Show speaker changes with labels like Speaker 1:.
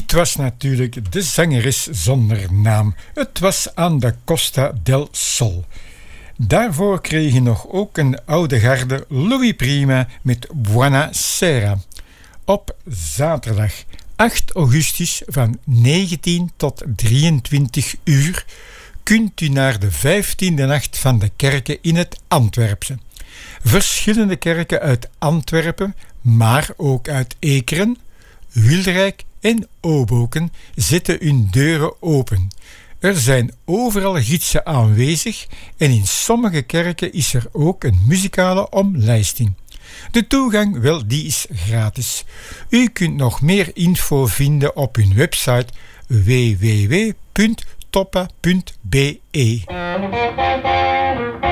Speaker 1: Het was natuurlijk de zangeres zonder naam. Het was aan de Costa del Sol. Daarvoor kreeg je nog ook een oude garde Louis Prima met Buonasera. Op zaterdag 8 augustus van 19 tot 23 uur kunt u naar de 15e nacht van de kerken in het Antwerpse. Verschillende kerken uit Antwerpen, maar ook uit Ekeren, Wilrijk en Hoboken zetten hun deuren open. Er zijn overal gidsen aanwezig en in sommige kerken is er ook een muzikale omlijsting. De toegang, wel, die is gratis. U kunt nog meer info vinden op hun website www.toppa.be.